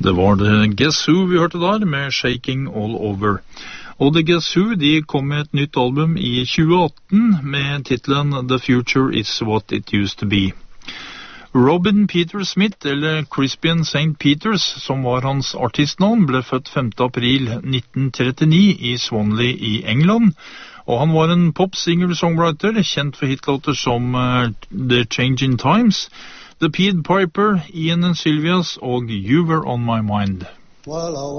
Det var det Guess Who vi hørte der, med Shaking All Over. Og The Guess Who, de kom med et nytt album i 2018 med titelen The Future is What It Used to Be. Robin Peter Smith, eller Crispian St. Peters, som var hans artistnavn, ble født 5. april 1939 i Swanley i England, og han var en pop-singer-songwriter, kjent for hitlåter som The Changing Times, The Pied Piper, Ian and Sylvia's og You Were On My Mind.